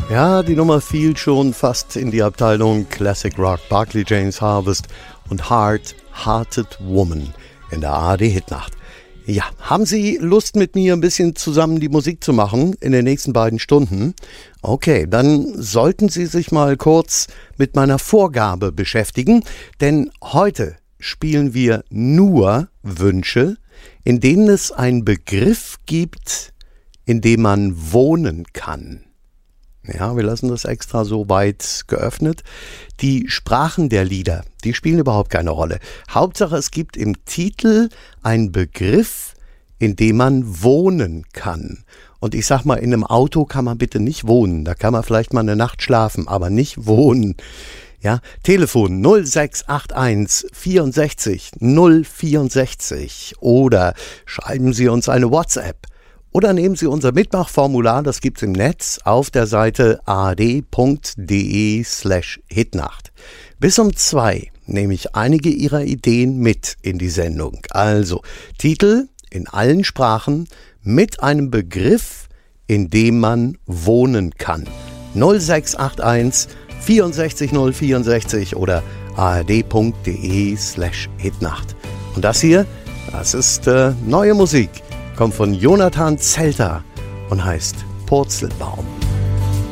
Ja, die Nummer fiel schon fast in die Abteilung Classic Rock. Barclay James Harvest und Hard-Hearted Woman in der ARD-Hitnacht. Ja, haben Sie Lust, mit mir ein bisschen zusammen die Musik zu machen in den nächsten beiden Stunden? Okay, dann sollten Sie sich mal kurz mit meiner Vorgabe beschäftigen, denn heute spielen wir nur Wünsche, in denen es einen Begriff gibt, in dem man wohnen kann. Ja, wir lassen das extra so weit geöffnet. Die Sprachen der Lieder, die spielen überhaupt keine Rolle. Hauptsache, es gibt im Titel einen Begriff, in dem man wohnen kann. Und ich sag mal, in einem Auto kann man bitte nicht wohnen. Da kann man vielleicht mal eine Nacht schlafen, aber nicht wohnen. Ja, Telefon 0681 64 064 oder schreiben Sie uns eine WhatsApp. Oder nehmen Sie unser Mitmachformular, das gibt's im Netz, auf der Seite ard.de/Hitnacht. Bis um 2 nehme ich einige Ihrer Ideen mit in die Sendung. Also Titel in allen Sprachen mit einem Begriff, in dem man wohnen kann. 0681 64 064 oder ard.de/Hitnacht. Und das hier, das ist neue Musik. Kommt von Jonathan Zelter und heißt Purzelbaum.